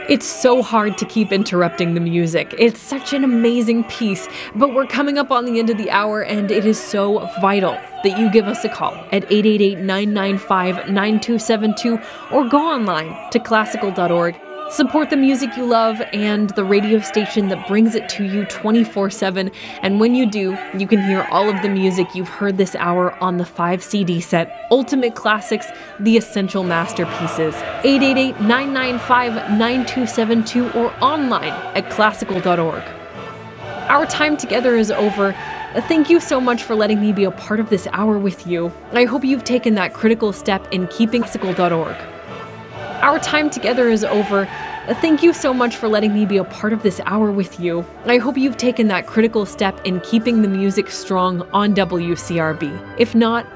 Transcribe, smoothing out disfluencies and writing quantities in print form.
It's so hard to keep interrupting the music. It's such an amazing piece, but we're coming up on the end of the hour, and it is so vital that you give us a call at 888-995-9272 or go online to classical.org. Support the music you love and the radio station that brings it to you 24/7. And when you do, you can hear all of the music you've heard this hour on the 5 CD set, Ultimate Classics, The Essential Masterpieces. 888-995-9272 or online at classical.org. Our time together is over. Thank you so much for letting me be a part of this hour with you. I hope you've taken that critical step in keeping classical.org. Our time together is over. Thank you so much for letting me be a part of this hour with you. I hope you've taken that critical step in keeping the music strong on WCRB. If not,